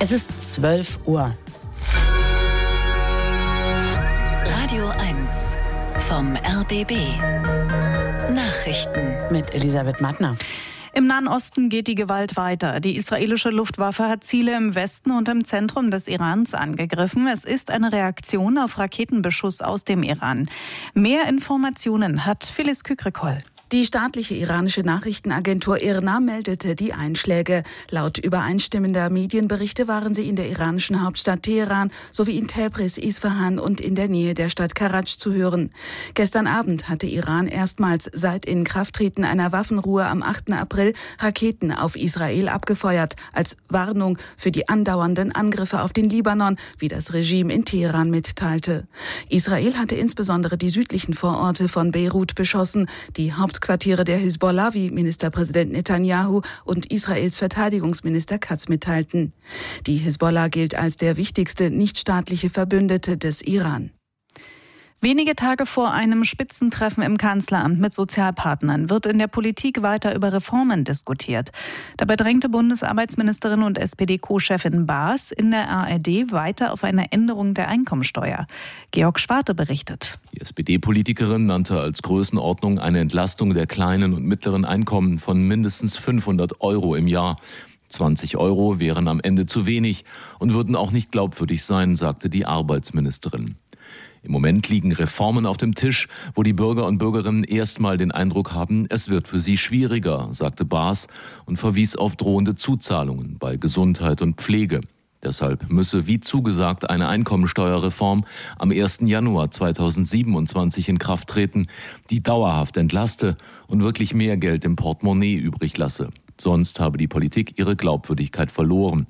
Es ist 12 Uhr. Radio 1 vom RBB. Nachrichten Mit Elisabeth Mattner. Im Nahen Osten geht die Gewalt weiter. Die israelische Luftwaffe hat Ziele im Westen und im Zentrum des Irans angegriffen. Es ist eine Reaktion auf Raketenbeschuss aus dem Iran. Mehr Informationen hat Phyllis Kükrikol. Die staatliche iranische Nachrichtenagentur IRNA meldete die Einschläge. Laut übereinstimmender Medienberichte waren sie in der iranischen Hauptstadt Teheran sowie in Tabriz, Isfahan und in der Nähe der Stadt Karaj zu hören. Gestern Abend hatte Iran erstmals seit Inkrafttreten einer Waffenruhe am 8. April Raketen auf Israel abgefeuert, als Warnung für die andauernden Angriffe auf den Libanon, wie das Regime in Teheran mitteilte. Israel hatte insbesondere die südlichen Vororte von Beirut beschossen, die Hauptquartiere der Hisbollah, wie Ministerpräsident Netanyahu und Israels Verteidigungsminister Katz mitteilten. Die Hisbollah gilt als der wichtigste nichtstaatliche Verbündete des Iran. Wenige Tage vor einem Spitzentreffen im Kanzleramt mit Sozialpartnern wird in der Politik weiter über Reformen diskutiert. Dabei drängte Bundesarbeitsministerin und SPD-Co-Chefin Baas in der ARD weiter auf eine Änderung der Einkommensteuer. Georg Schwarte berichtet. Die SPD-Politikerin nannte als Größenordnung eine Entlastung der kleinen und mittleren Einkommen von mindestens 500 € im Jahr. 20 € wären am Ende zu wenig und würden auch nicht glaubwürdig sein, sagte die Arbeitsministerin. Im Moment liegen Reformen auf dem Tisch, wo die Bürger und Bürgerinnen erstmal den Eindruck haben, es wird für sie schwieriger, sagte Baas und verwies auf drohende Zuzahlungen bei Gesundheit und Pflege. Deshalb müsse, wie zugesagt, eine Einkommensteuerreform am 1. Januar 2027 in Kraft treten, die dauerhaft entlaste und wirklich mehr Geld im Portemonnaie übrig lasse. Sonst habe die Politik ihre Glaubwürdigkeit verloren.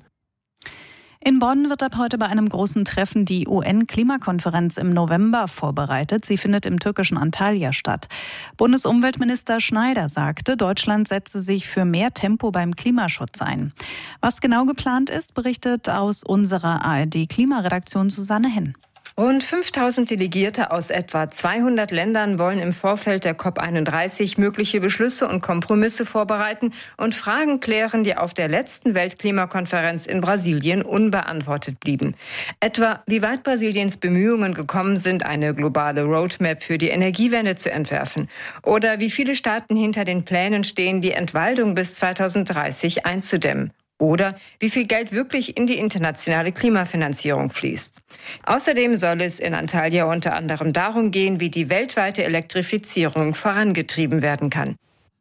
In Bonn wird ab heute bei einem großen Treffen die UN-Klimakonferenz im November vorbereitet. Sie findet im türkischen Antalya statt. Bundesumweltminister Schneider sagte, Deutschland setze sich für mehr Tempo beim Klimaschutz ein. Was genau geplant ist, berichtet aus unserer ARD-Klimaredaktion Susanne Henn. Rund 5000 Delegierte aus etwa 200 Ländern wollen im Vorfeld der COP31 mögliche Beschlüsse und Kompromisse vorbereiten und Fragen klären, die auf der letzten Weltklimakonferenz in Brasilien unbeantwortet blieben. Etwa, wie weit Brasiliens Bemühungen gekommen sind, eine globale Roadmap für die Energiewende zu entwerfen. Oder wie viele Staaten hinter den Plänen stehen, die Entwaldung bis 2030 einzudämmen. Oder wie viel Geld wirklich in die internationale Klimafinanzierung fließt. Außerdem soll es in Antalya unter anderem darum gehen, wie die weltweite Elektrifizierung vorangetrieben werden kann.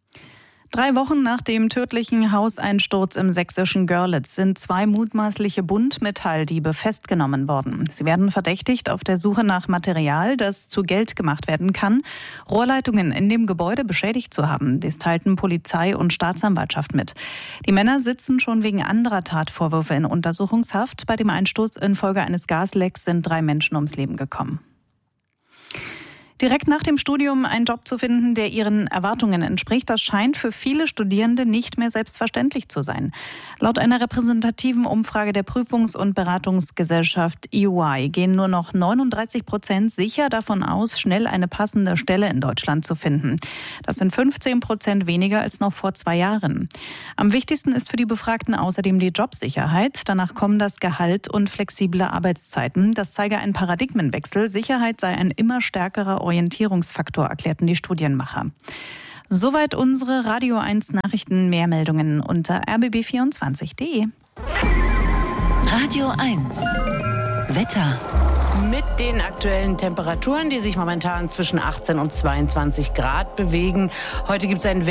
3 Wochen nach dem tödlichen Hauseinsturz im sächsischen Görlitz sind 2 mutmaßliche Buntmetalldiebe festgenommen worden. Sie werden verdächtigt auf der Suche nach Material, das zu Geld gemacht werden kann, Rohrleitungen in dem Gebäude beschädigt zu haben. Das teilten Polizei und Staatsanwaltschaft mit. Die Männer sitzen schon wegen anderer Tatvorwürfe in Untersuchungshaft. Bei dem Einsturz infolge eines Gaslecks sind 3 Menschen ums Leben gekommen. Direkt nach dem Studium einen Job zu finden, der ihren Erwartungen entspricht, das scheint für viele Studierende nicht mehr selbstverständlich zu sein. Laut einer repräsentativen Umfrage der Prüfungs- und Beratungsgesellschaft EY gehen nur noch 39% sicher davon aus, schnell eine passende Stelle in Deutschland zu finden. Das sind 15% weniger als noch vor 2 Jahren. Am wichtigsten ist für die Befragten außerdem die Jobsicherheit. Danach kommen das Gehalt und flexible Arbeitszeiten. Das zeige einen Paradigmenwechsel. Sicherheit sei ein immer stärkerer Orientierungsfaktor, erklärten die Studienmacher. Soweit unsere Radio 1 Nachrichten. Mehr Meldungen unter rbb24.de. Radio 1 Wetter. Mit den aktuellen Temperaturen, die sich momentan zwischen 18 und 22 Grad bewegen. Heute gibt es einen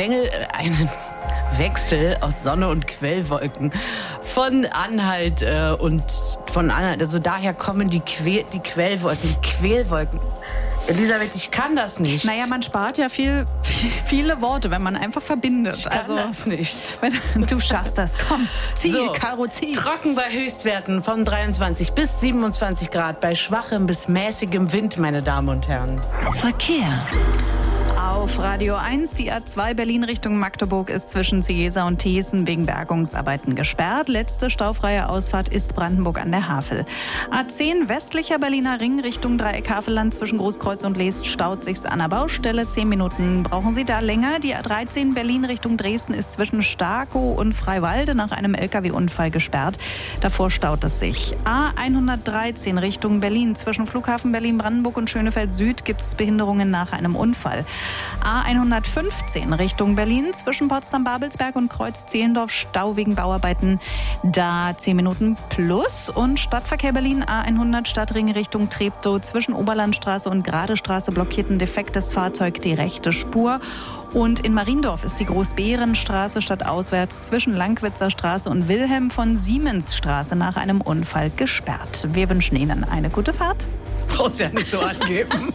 Wechsel aus Sonne und Quellwolken von Anhalt und von Anhalt. Also daher kommen die Quellwolken. Elisabeth, ich kann das nicht. Naja, man spart ja viele Worte, wenn man einfach verbindet. Ich kann das nicht. Du schaffst das. Komm, zieh, Karo, zieh. Trocken bei Höchstwerten von 23 bis 27 Grad bei schwachem bis mäßigem Wind, meine Damen und Herren. Verkehr. Auf Radio 1, die A2 Berlin Richtung Magdeburg ist zwischen Ciesa und Thiessen wegen Bergungsarbeiten gesperrt. Letzte staufreie Ausfahrt ist Brandenburg an der Havel. A10 westlicher Berliner Ring Richtung Dreieck Havelland zwischen Großkreuz und Leest staut sich's an der Baustelle. 10 Minuten brauchen Sie da länger. Die A13 Berlin Richtung Dresden ist zwischen Starkow und Freiwalde nach einem LKW-Unfall gesperrt. Davor staut es sich. A113 Richtung Berlin zwischen Flughafen Berlin-Brandenburg und Schönefeld Süd gibt es Behinderungen nach einem Unfall. A115 Richtung Berlin zwischen Potsdam-Babelsberg und Kreuz-Zehlendorf Stau wegen Bauarbeiten. Da 10 Minuten plus. Und Stadtverkehr Berlin A100 Stadtring Richtung Treptow zwischen Oberlandstraße und Gradestraße blockiert ein defektes Fahrzeug die rechte Spur. Und in Mariendorf ist die Großbeerenstraße stadtauswärts zwischen Langwitzer Straße und Wilhelm von Siemens Straße nach einem Unfall gesperrt. Wir wünschen Ihnen eine gute Fahrt. Brauchst ja nicht so angeben.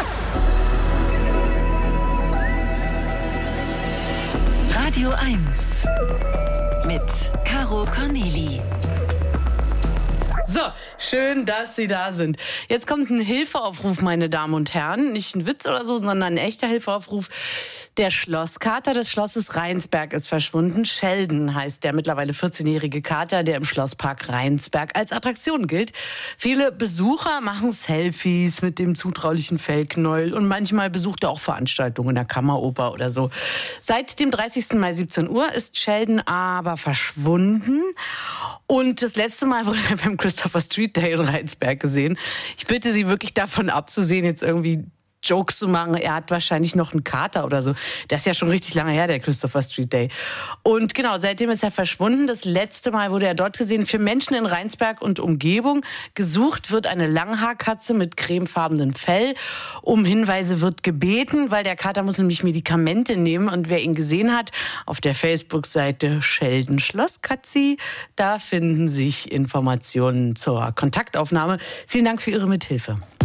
Radio 1 mit Caro Corneli. So, schön, dass Sie da sind. Jetzt kommt ein Hilfeaufruf, meine Damen und Herren. Nicht ein Witz oder so, sondern ein echter Hilfeaufruf. Der Schlosskater des Schlosses Rheinsberg ist verschwunden. Sheldon heißt der mittlerweile 14-jährige Kater, der im Schlosspark Rheinsberg als Attraktion gilt. Viele Besucher machen Selfies mit dem zutraulichen Fellknäuel und manchmal besucht er auch Veranstaltungen in der Kammeroper oder so. Seit dem 30. Mai 17 Uhr ist Sheldon aber verschwunden. Und das letzte Mal wurde er beim Christopher Street Day in Rheinsberg gesehen. Ich bitte Sie wirklich davon abzusehen, jetzt irgendwie Jokes zu machen, er hat wahrscheinlich noch einen Kater oder so. Das ist ja schon richtig lange her, der Christopher Street Day. Und genau, seitdem ist er verschwunden. Das letzte Mal wurde er dort gesehen. Für Menschen in Rheinsberg und Umgebung gesucht wird eine Langhaarkatze mit cremefarbenem Fell. Um Hinweise wird gebeten, weil der Kater muss nämlich Medikamente nehmen. Und wer ihn gesehen hat, auf der Facebook-Seite Sheldon Schlosskatzi, da finden sich Informationen zur Kontaktaufnahme. Vielen Dank für Ihre Mithilfe.